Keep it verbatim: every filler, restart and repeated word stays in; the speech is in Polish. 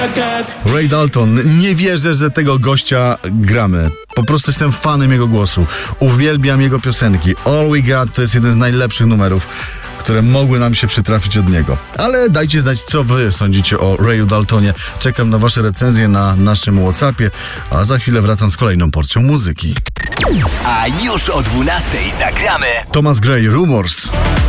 Ray Dalton, nie wierzę, że tego gościa gramy. Po prostu jestem fanem jego głosu. Uwielbiam jego piosenki. All We Got to jest jeden z najlepszych numerów, które mogły nam się przytrafić od niego. Ale dajcie znać, co wy sądzicie o Rayu Daltonie. Czekam na wasze recenzje na naszym WhatsAppie, a za chwilę wracam z kolejną porcją muzyki. A już o dwunastej zagramy Thomas Gray, Rumors.